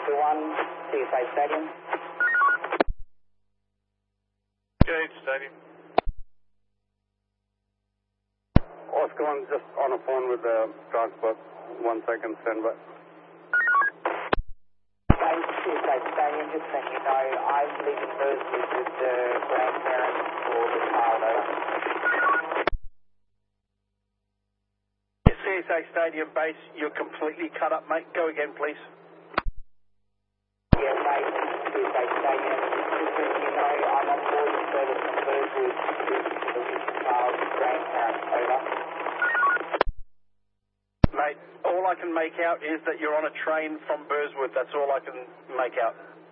1, CSA Stadium. Gage Stadium. Oscar 1 just on a phone with the transport. 1 second, stand by. CSA Stadium, just letting you know, I'm leaving Thursday with the grandparents for the child, over. CSA Stadium base, you're completely cut up, mate. Go again, please. Yeah, mate, CSA Stadium, just letting you know, I'm on board the service from Thursday with the child grandparents, over. Mate, all I can make out is that you're on a train from Burswood. That's all I can make out.